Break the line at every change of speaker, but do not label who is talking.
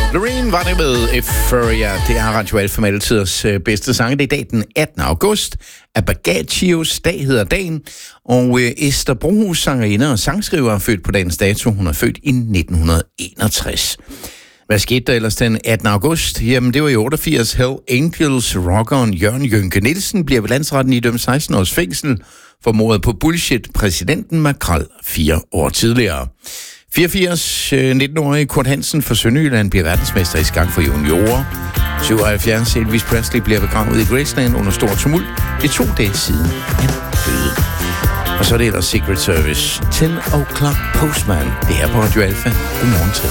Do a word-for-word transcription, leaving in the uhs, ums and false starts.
Loreen var det med Euphoria. Det er Radio Alfa med altiders bedste sange. Det er i dag den attende august. Abagachios dag hedder dagen. Og Esther Brohus, sangerinde og sangskriver, er født på dagens dato. Hun er født i nitten enogtres. Hvad skete der ellers den attende august? Jamen, det var i otteogfirs. Hell Angels rockeren Jørgen Jynke Nielsen bliver ved landsretten idømt seksten års fængsel for mordet på bullshit-præsidenten Makrel fire år tidligere. fireogfirs. nitten-årige Kurt Hansen fra Sønderjylland bliver verdensmester i skak for juniorer. syvoghalvfjerds. Elvis Presley bliver begravet i Graceland under stor tumult. Det er to dage siden han døde. Og så er det ellers Secret Service. ten o'clock Postman. Det er på Radio Alfa. Godmorgen til.